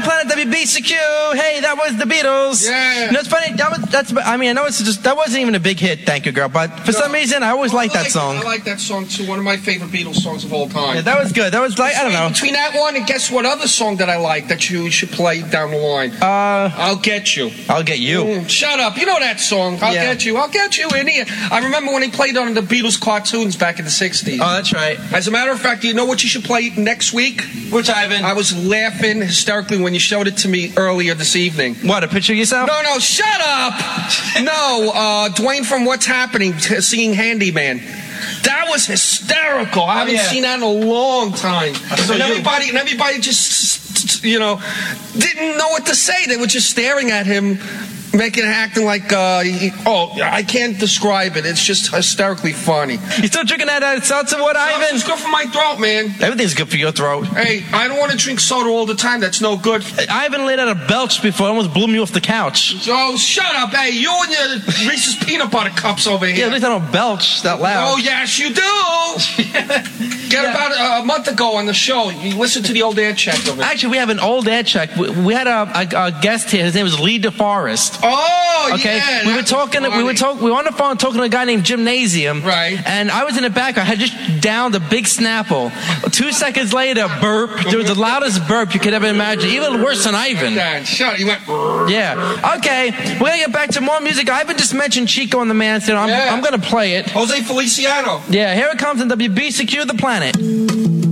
Planet WBCQ. Hey, that was the Beatles. Yeah. You know, it's funny. I know that wasn't even a big hit, Thank You Girl, but for some reason, I always liked that song. I like that song, too. One of my favorite Beatles songs of all time. Yeah, that was good. That was like, I don't know. Between that one and guess what other song that I like that you should play down the line? I'll Get You. I'll Get You. Shut up. You know that song. I'll Get You. I'll Get You in here. I remember when he played on the Beatles cartoons back in the 60s. Oh, that's right. As a matter of fact, you know what you should play next week? Which, Ivan? I was laughing hysterically when you showed it to me earlier this evening. What, a picture of yourself? No, shut up! No, Dwayne from What's Happening singing Handyman. That was hysterical. I haven't seen that in a long time. And everybody just, didn't know what to say. They were just staring at him, acting like, I can't describe it. It's just hysterically funny. You still drinking that seltzer water, Ivan? It's good for my throat, man. Everything's good for your throat. Hey, I don't want to drink soda all the time. That's no good. Ivan laid out a belch before. It almost blew me off the couch. Oh, shut up. Hey, you and your Reese's peanut butter cups over here. Yeah, at least I don't belch that loud. Oh, yes, you do. About a month ago on the show, you listened to the old air check of it. Actually, we have an old air check. We had a guest here. His name was Lee DeForest. Oh, okay. Yeah. We were on the phone talking to a guy named Gymnasium. Right. And I was in the back. I had just downed a big Snapple. 2 seconds later, burp. There was the loudest burp you could ever imagine. Even worse than Ivan. Shut up. You went. Yeah. Okay. We're gonna get back to more music. Ivan just mentioned Chico and the Man. So I'm gonna play it. Jose Feliciano. Yeah. Here it comes in WBCQ, The Planet.